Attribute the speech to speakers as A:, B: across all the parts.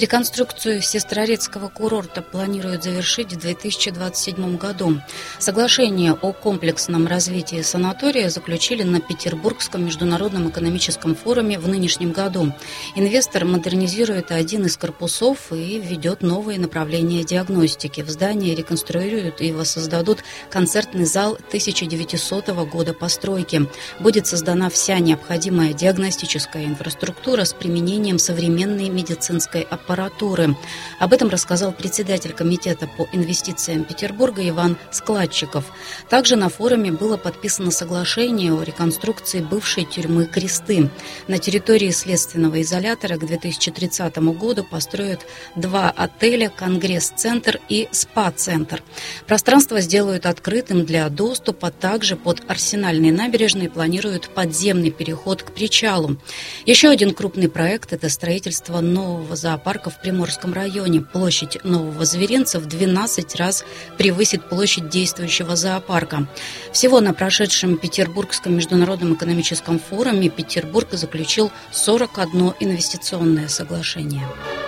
A: Реконструкцию Сестрорецкого курорта планируют завершить в 2027 году. Соглашение о комплексном развитии санатория заключили на Петербургском международном экономическом форуме в нынешнем году. Инвестор модернизирует один из корпусов и введет новые направления диагностики. В здании реконструируют и воссоздадут концертный зал 1900 года постройки. Будет создана вся необходимая диагностическая инфраструктура с применением современной медицинской аппаратуры. Об этом рассказал председатель комитета по инвестициям Петербурга Иван Складчиков. Также на форуме было подписано соглашение о реконструкции бывшей тюрьмы Кресты. На территории следственного изолятора к 2030 году построят 2 отеля, конгресс-центр и спа-центр. Пространство сделают открытым для доступа. Также под Арсенальной набережной планируют подземный переход к причалу. Еще один крупный проект – это строительство нового зоопарка в Приморском районе. Площадь нового зверинца в 12 раз превысит площадь действующего зоопарка. Всего на прошедшем Петербургском международном экономическом форуме Петербург заключил 41 инвестиционное соглашение.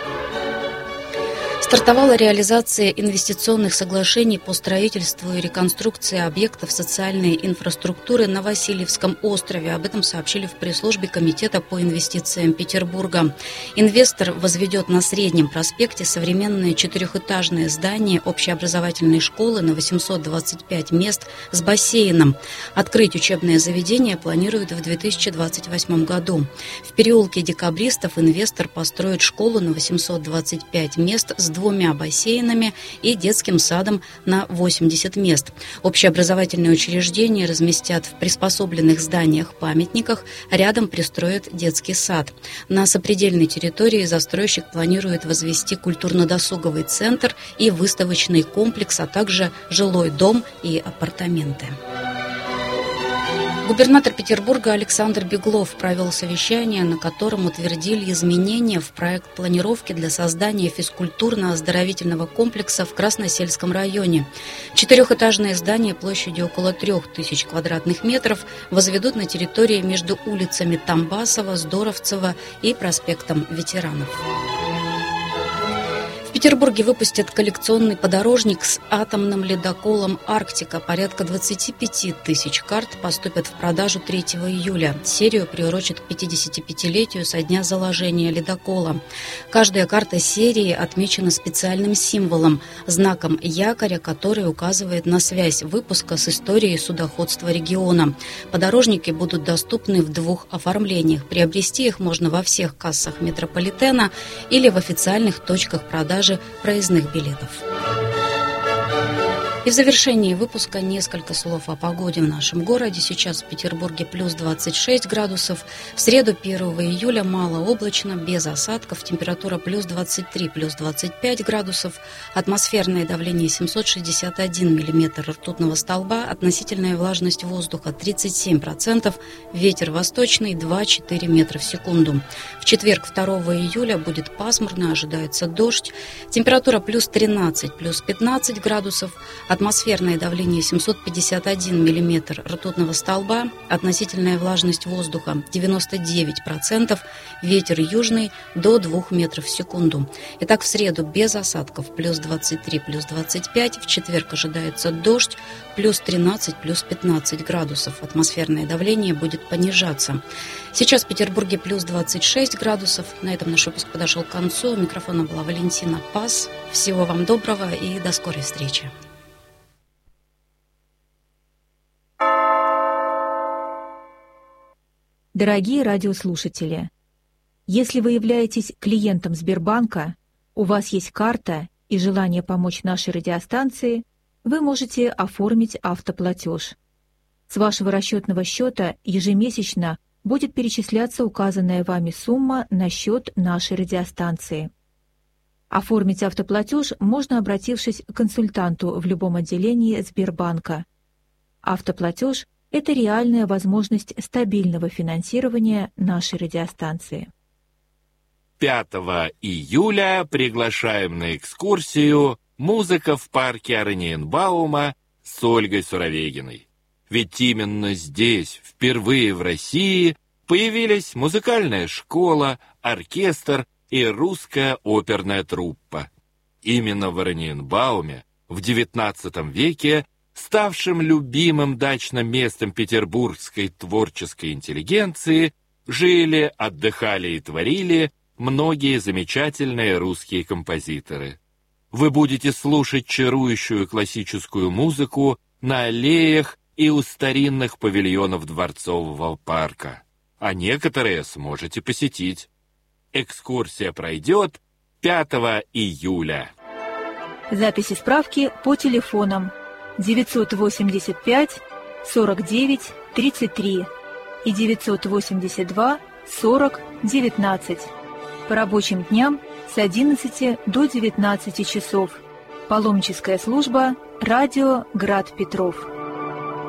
A: Стартовала реализация инвестиционных соглашений по строительству и реконструкции объектов социальной инфраструктуры на Васильевском острове. Об этом сообщили в пресс-службе Комитета по инвестициям Петербурга. Инвестор возведет на Среднем проспекте современное 4-этажное здание общеобразовательной школы на 825 мест с бассейном. Открыть учебное заведение планируют в 2028 году. В переулке Декабристов инвестор построит школу на 825 мест с 2 бассейнами и детским садом на 80 мест. Общеобразовательные учреждения разместят в приспособленных зданиях-памятниках, рядом пристроят детский сад. На сопредельной территории застройщик планирует возвести культурно-досуговый центр и выставочный комплекс, а также жилой дом и апартаменты. Губернатор Петербурга Александр Беглов провел совещание, на котором утвердили изменения в проект планировки для создания физкультурно-оздоровительного комплекса в Красносельском районе. 4-этажное здание площадью около 3000 квадратных метров возведут на территории между улицами Тамбасова, Здоровцева и проспектом Ветеранов. В Петербурге выпустят коллекционный подорожник с атомным ледоколом «Арктика». Порядка 25 тысяч карт поступят в продажу 3 июля. Серию приурочат к 55-летию со дня заложения ледокола. Каждая карта серии отмечена специальным символом – знаком якоря, который указывает на связь выпуска с историей судоходства региона. Подорожники будут доступны в 2 оформлениях. Приобрести их можно во всех кассах метрополитена или в официальных точках продажи проездных билетов. И в завершении выпуска несколько слов о погоде в нашем городе. Сейчас в Петербурге плюс 26 градусов. В среду 1 июля малооблачно, без осадков. Температура плюс 23, плюс 25 градусов. Атмосферное давление 761 миллиметр ртутного столба. Относительная влажность воздуха 37%. Ветер восточный 2-4 метра в секунду. В четверг 2 июля будет пасмурно, ожидается дождь. Температура плюс 13, плюс 15 градусов. Атмосферное давление 751 миллиметр ртутного столба, относительная влажность воздуха 99%, ветер южный до 2 метров в секунду. Итак, в среду без осадков плюс 23, плюс 25, в четверг ожидается дождь, плюс 13, плюс 15 градусов. Атмосферное давление будет понижаться. Сейчас в Петербурге плюс 26 градусов. На этом наш выпуск подошел к концу. У микрофона была Валентина Пас. Всего вам доброго и до скорой встречи.
B: Дорогие радиослушатели, если вы являетесь клиентом Сбербанка, у вас есть карта и желание помочь нашей радиостанции, вы можете оформить автоплатеж. С вашего расчетного счета ежемесячно будет перечисляться указанная вами сумма на счет нашей радиостанции. Оформить автоплатеж можно, обратившись к консультанту в любом отделении Сбербанка. Автоплатеж – это реальная возможность стабильного финансирования нашей радиостанции.
C: 5 июля приглашаем на экскурсию «Музыка в парке Ораниенбаума» с Ольгой Суровегиной. Ведь именно здесь, впервые в России, появились музыкальная школа, оркестр и русская оперная труппа. Именно в Ораниенбауме в XIX веке, ставшим любимым дачным местом петербургской творческой интеллигенции, жили, отдыхали и творили многие замечательные русские композиторы. Вы будете слушать чарующую классическую музыку на аллеях и у старинных павильонов Дворцового парка, а некоторые сможете посетить. Экскурсия пройдет 5 июля.
B: Записи справки по телефонам 985 49 33 и 982 40 19. По рабочим дням с 11 до 19 часов. Паломническая служба «Радио Град Петров».